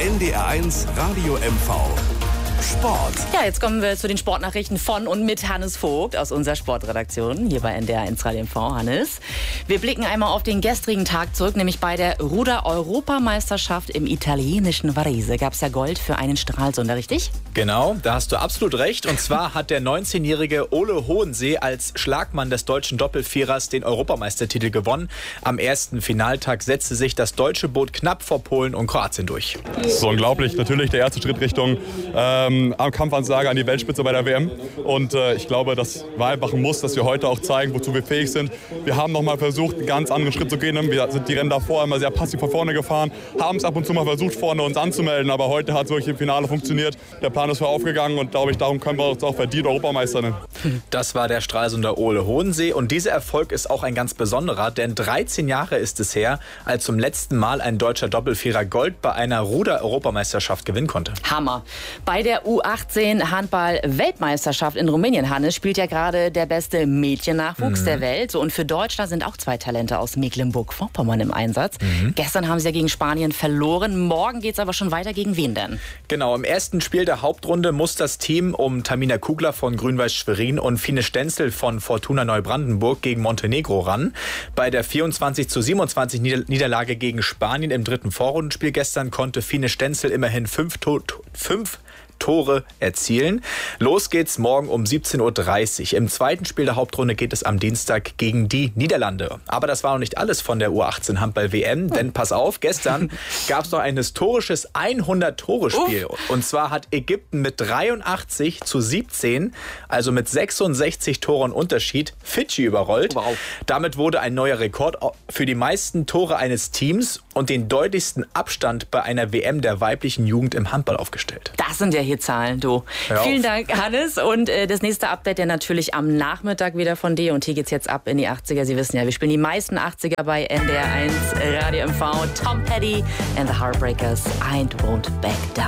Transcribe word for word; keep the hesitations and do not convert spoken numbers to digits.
N D R eins Radio M V. Sport. Ja, jetzt kommen wir zu den Sportnachrichten von und mit Hannes Vogt aus unserer Sportredaktion hier bei N D R eins Radio M V. Hannes, wir blicken einmal auf den gestrigen Tag zurück, nämlich bei der Ruder-Europameisterschaft im italienischen Varese gab es ja Gold für einen Stralsunder, richtig? Genau, da hast du absolut recht. Und zwar hat der neunzehnjährige Ole Hohensee als Schlagmann des deutschen Doppelvierers den Europameistertitel gewonnen. Am ersten Finaltag setzte sich das deutsche Boot knapp vor Polen und Kroatien durch. Das ist unglaublich. Natürlich der erste Schritt Richtung ähm, Kampfansage an die Weltspitze bei der W M. Und äh, ich glaube, das war einfach ein Muss, dass wir heute auch zeigen, wozu wir fähig sind. Wir haben noch mal versucht, einen ganz anderen Schritt zu gehen. Wir sind die Rennen davor immer sehr passiv von vorne gefahren, haben es ab und zu mal versucht, vorne uns anzumelden. Aber heute hat es wirklich im Finale funktioniert. Der Plan ist für aufgegangen und glaube ich, darum können wir uns auch verdient Europameister nennen. Das war der Stralsunder Ole Hohensee. Und dieser Erfolg ist auch ein ganz besonderer, denn dreizehn Jahre ist es her, als zum letzten Mal ein deutscher Doppelvierer Gold bei einer Ruder-Europameisterschaft gewinnen konnte. Hammer. Bei der U achtzehn Handball-Weltmeisterschaft in Rumänien, Hannes, spielt ja gerade der beste Mädchennachwuchs mhm. der Welt. So, und für Deutschland sind auch zwei Talente aus Mecklenburg-Vorpommern im Einsatz. Mhm. Gestern haben sie ja gegen Spanien verloren. Morgen geht es aber schon weiter. Gegen wen denn? Genau, im ersten Spiel der Hauptrunde muss das Team um Tamina Kugler von Grün-Weiß Schwerin und Fine Stenzel von Fortuna Neubrandenburg gegen Montenegro ran. Bei der vierundzwanzig zu siebenundzwanzig Niederlage gegen Spanien im dritten Vorrundenspiel gestern konnte Fine Stenzel immerhin fünf, to- fünf Tore erzielen. Los geht's morgen um siebzehn Uhr dreißig. Im zweiten Spiel der Hauptrunde geht es am Dienstag gegen die Niederlande. Aber das war noch nicht alles von der U achtzehn Handball-W M, denn pass auf, gestern gab es noch ein historisches hundert-Tore-Spiel. Und zwar hat Ägypten mit dreiundachtzig zu siebzehn, also mit sechsundsechzig Toren Unterschied, Fidschi überrollt. Wow. Damit wurde ein neuer Rekord für die meisten Tore eines Teams und den deutlichsten Abstand bei einer W M der weiblichen Jugend im Handball aufgestellt. Das sind ja hier Zahlen, du. Hör auf. Vielen Dank, Hannes. Und äh, das nächste Update ja natürlich am Nachmittag wieder von dir. Und hier geht's jetzt ab in die achtziger. Sie wissen ja, wir spielen die meisten achtziger bei N D R eins Radio M V. Tom Petty and the Heartbreakers. I won't back down.